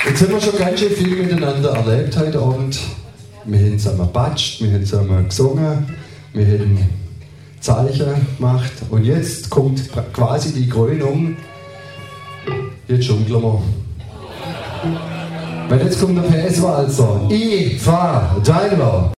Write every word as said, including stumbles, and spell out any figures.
Jetzt haben wir schon ganz schön viel miteinander erlebt heute Abend. Wir haben zusammen gepatscht, wir haben zusammen gesungen, wir haben Zeichen gemacht und jetzt kommt quasi die Krönung. Jetzt schunkeln wir. Weil jetzt kommt der P S-Walzer. I, Fa, Daimler.